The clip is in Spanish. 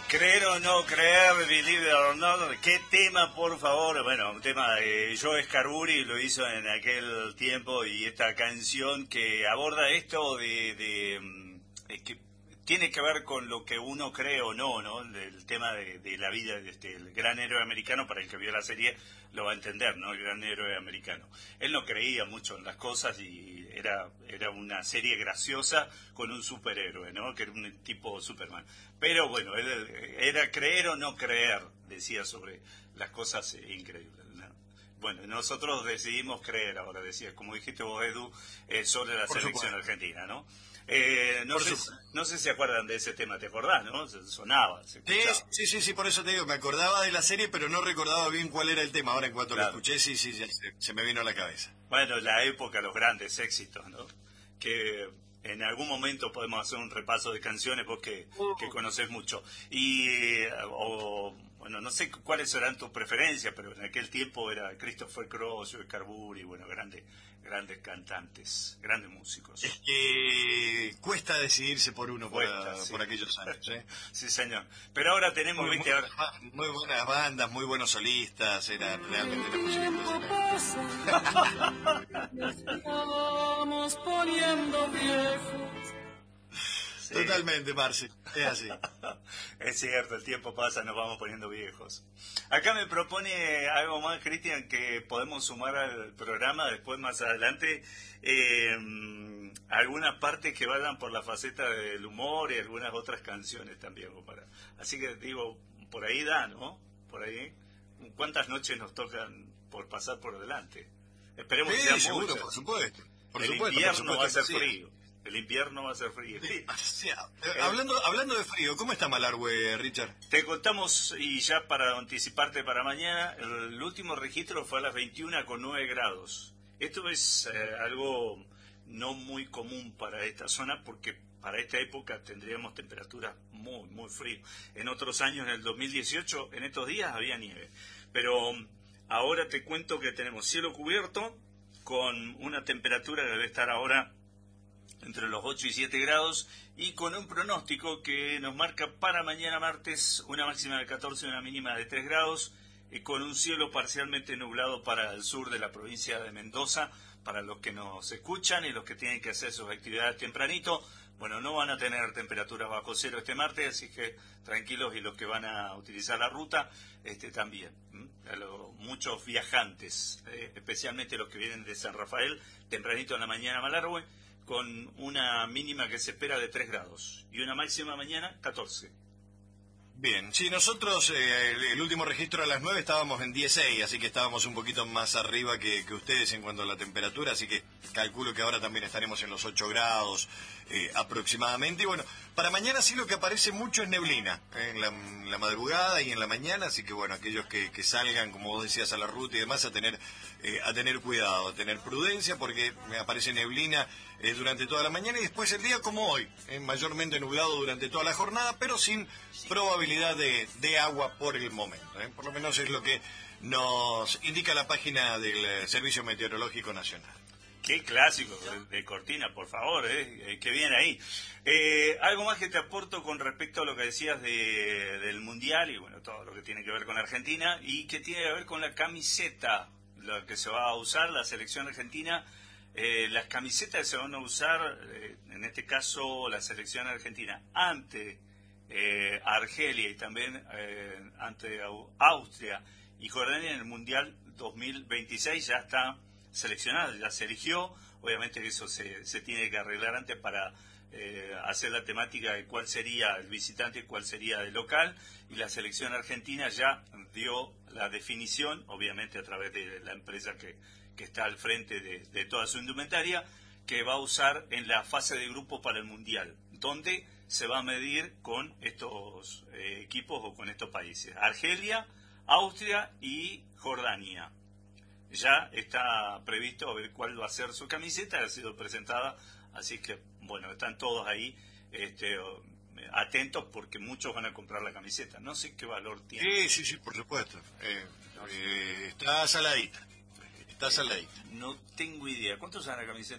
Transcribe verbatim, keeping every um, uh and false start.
Creer o no creer, believe it or not, qué tema, por favor. Bueno, un tema de Joe Scarburi, lo hizo en aquel tiempo, y esta canción que aborda esto de, de, de que tiene que ver con lo que uno cree o no, ¿no? El tema de, de la vida de este, el gran héroe americano, para el que vio la serie lo va a entender, ¿no? El gran héroe americano. Él no creía mucho en las cosas y era, era una serie graciosa con un superhéroe, ¿no? Que era un tipo Superman. Pero bueno, él era creer o no creer, decía sobre las cosas increíbles, ¿no? Bueno, nosotros decidimos creer ahora, decía, como dijiste vos, Edu, eh, sobre la Por selección supuesto. argentina, ¿no? Eh, no, sé, no sé si se acuerdan de ese tema, ¿te acordás, no? Sonaba, se Sí, escuchaba. sí, sí, sí, por eso te digo, me acordaba de la serie, pero no recordaba bien cuál era el tema. Ahora, en cuanto Claro. lo escuché, sí, sí, ya se, se me vino a la cabeza. Bueno, la época, los grandes éxitos, ¿no? Que en algún momento podemos hacer un repaso de canciones, vos que, que conocés mucho. Y, o, bueno, no sé cuáles serán tus preferencias, pero en aquel tiempo era Christopher Cross, Joe Scarburi, bueno, grandes, grandes cantantes, grandes músicos. Es que cuesta decidirse por uno por, Cuesta, a- sí. por aquellos años, ¿eh? Sí, señor. Pero ahora tenemos, Muy, viste, muy, ahora... muy buenas bandas, muy buenos solistas, era realmente la música impresionante. Estamos poniendo viejos. Sí. Totalmente, Marce, es así. Es cierto, el tiempo pasa, nos vamos poniendo viejos. Acá me propone algo más, Cristian, que podemos sumar al programa después, más adelante, eh, algunas partes que vayan por la faceta del humor y algunas otras canciones también. Para... Así que digo, por ahí da, ¿no? Por ahí. ¿Cuántas noches nos tocan por pasar por delante? Esperemos que Sí, sean seguro, muchas. por supuesto. Por El supuesto, por invierno supuesto va a ser que sí. frío. El invierno va a ser frío. O sea, eh, hablando, hablando de frío, ¿cómo está Malargüe, Richard? Te contamos, y ya para anticiparte para mañana, el último registro fue a las veintiuna con nueve grados. Esto es eh, algo no muy común para esta zona, porque para esta época tendríamos temperaturas muy, muy frías. En otros años, en el dos mil dieciocho, en estos días había nieve. Pero ahora te cuento que tenemos cielo cubierto, con una temperatura que debe estar ahora entre los ocho y siete grados, y con un pronóstico que nos marca para mañana martes una máxima de catorce y una mínima de tres grados, y con un cielo parcialmente nublado para el sur de la provincia de Mendoza. Para los que nos escuchan y los que tienen que hacer sus actividades tempranito, bueno, no van a tener temperaturas bajo cero este martes, así que tranquilos, y los que van a utilizar la ruta este también. ¿m? A los, muchos viajantes, eh, especialmente los que vienen de San Rafael, tempranito en la mañana a Malargüe, con una mínima que se espera de tres grados y una máxima mañana catorce. Bien, sí, nosotros eh, el, el último registro a las nueve estábamos en dieciséis, así que estábamos un poquito más arriba que, que ustedes en cuanto a la temperatura, así que calculo que ahora también estaremos en los ocho grados eh, aproximadamente. Y bueno, para mañana sí lo que aparece mucho es neblina, eh, en, la, en la madrugada y en la mañana, así que bueno, aquellos que, que salgan, como vos decías, a la ruta y demás, a tener, eh, a tener cuidado, a tener prudencia, porque aparece neblina eh, durante toda la mañana y después el día como hoy, eh, mayormente nublado durante toda la jornada, pero sin probabilidad de, de agua por el momento. ¿eh? Por lo menos es lo que nos indica la página del eh, Servicio Meteorológico Nacional. Qué clásico de, de Cortina, por favor, ¿eh? Eh, qué bien ahí. Eh, algo más que te aporto con respecto a lo que decías de, del Mundial y bueno, todo lo que tiene que ver con Argentina y que tiene que ver con la camiseta, la que se va a usar, la selección argentina. Eh, las camisetas que se van a usar, eh, en este caso la selección argentina, ante eh, Argelia y también eh, ante Austria y Jordania en el Mundial dos mil veintiséis, ya está seleccionada, ya se eligió. Obviamente que eso se, se tiene que arreglar antes para eh, hacer la temática de cuál sería el visitante y cuál sería el local, y la selección argentina ya dio la definición, obviamente a través de la empresa que, que está al frente de, de toda su indumentaria, que va a usar en la fase de grupo para el Mundial, donde se va a medir con estos eh, equipos o con estos países: Argelia, Austria y Jordania. Ya está previsto a ver cuál va a ser su camiseta, ha sido presentada, así que bueno, están todos ahí este, atentos porque muchos van a comprar la camiseta. No sé qué valor tiene. Sí, sí, sí, por supuesto. Eh, eh, está saladita, está saladita. No tengo idea. ¿Cuánto sale la camiseta?